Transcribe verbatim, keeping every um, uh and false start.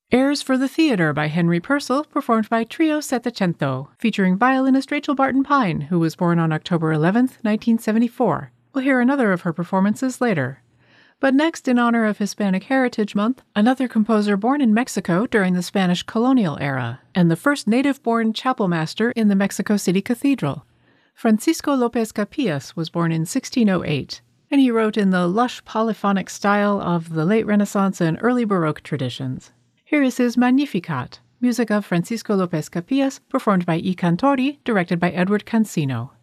Airs for the Theatre by Henry Purcell, performed by Trio Settecento, featuring violinist Rachel Barton Pine, who was born on October eleventh, nineteen seventy-four. We'll hear another of her performances later. But next, in honor of Hispanic Heritage Month, another composer born in Mexico during the Spanish colonial era, and the first native-born chapel master in the Mexico City Cathedral. Francisco Lopez Capillas was born in sixteen oh eight, and he wrote in the lush polyphonic style of the late Renaissance and early Baroque traditions. Here is his Magnificat, music of Francisco Lopez Capillas, performed by I Cantori, directed by Edward Cancino.